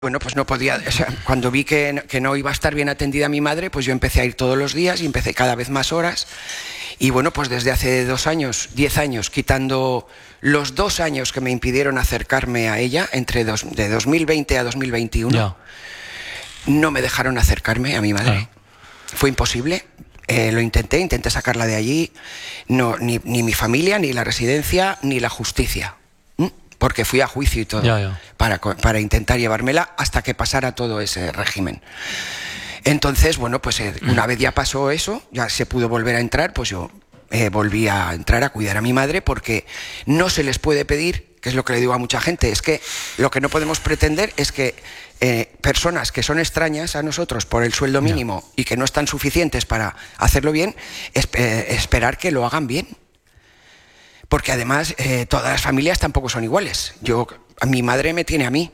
Bueno, pues no podía, o sea, cuando vi que no iba a estar bien atendida mi madre, pues yo empecé a ir todos los días y empecé cada vez más horas. Y bueno, pues desde hace 2 años, 10 años, quitando los 2 años que me impidieron acercarme a ella, de 2020 a 2021, no me dejaron acercarme a mi madre. Fue imposible. Lo intenté sacarla de allí. No, ni mi familia, ni la residencia, ni la justicia. Porque fui a juicio y todo para intentar llevármela hasta que pasara todo ese régimen. Entonces, bueno, pues una vez ya pasó eso, ya se pudo volver a entrar, pues yo volví a entrar a cuidar a mi madre, porque no se les puede pedir, que es lo que le digo a mucha gente, es que lo que no podemos pretender es que personas que son extrañas a nosotros por el sueldo mínimo y que no están suficientes para hacerlo bien, esperar que lo hagan bien. Porque además todas las familias tampoco son iguales. Mi madre me tiene a mí.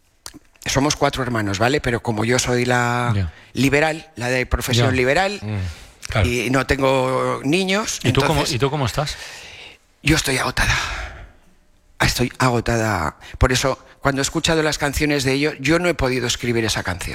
Somos 4 hermanos, ¿vale? Pero como yo soy la liberal, la de profesión liberal, y no tengo niños... ¿Y tú cómo estás? Yo estoy agotada. Estoy agotada. Por eso, cuando he escuchado las canciones de ellos, yo no he podido escribir esa canción.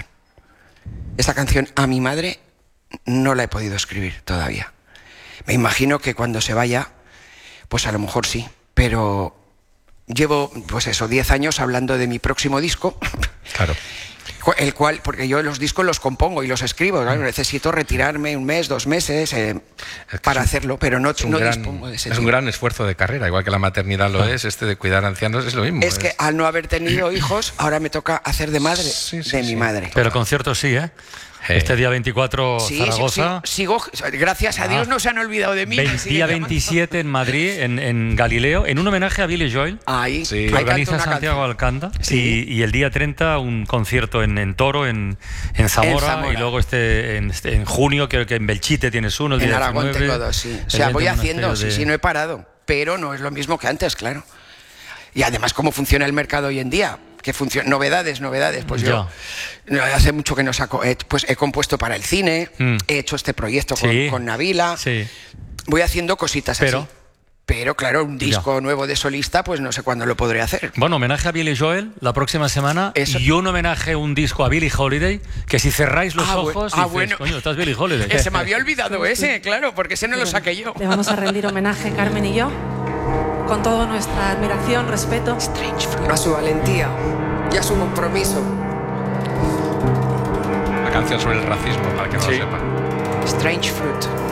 Esa canción a mi madre no la he podido escribir todavía. Me imagino que cuando se vaya... pues a lo mejor sí, pero llevo, pues eso, 10 años hablando de mi próximo disco. Claro. El cual, porque yo los discos los compongo y los escribo, ¿no? Necesito retirarme 1 mes, 2 meses para hacerlo, pero no dispongo de ese tiempo. Es un gran esfuerzo de carrera, igual que la maternidad lo es, de cuidar a ancianos es lo mismo. Es que al no haber tenido hijos, ahora me toca hacer de madre de mi madre. Pero conciertos sí, ¿eh? Este día 24 Zaragoza. Sigo, gracias a Dios no se han olvidado de mí. Día 27 en Madrid, en Galileo, en un homenaje a Billy Joel. Que organiza Santiago Alcántara. Y el día 30 un concierto en Toro, en Zamora. Y luego en junio, creo que en Belchite tienes uno. En Aragón tengo 2, sí. O sea, voy haciendo, no he parado. Pero no es lo mismo que antes, claro. Y además, ¿cómo funciona el mercado hoy en día? Que funciona, novedades, pues yo hace mucho que no saco, pues he compuesto para el cine, he hecho este proyecto con Nabila, voy haciendo cositas así. Pero claro, un disco nuevo de solista, pues no sé cuándo lo podré hacer. Bueno, homenaje a Billy Joel la próxima semana y un homenaje, un disco a Billie Holiday, que si cerráis los ojos dices, coño, estás Billie Holiday. Se me había olvidado ese, claro, porque ese no lo saqué yo. Le vamos a rendir homenaje, Carmen y yo, con toda nuestra admiración, respeto a su valentía y a su compromiso. La canción sobre el racismo, para que no lo sepa. Strange Fruit.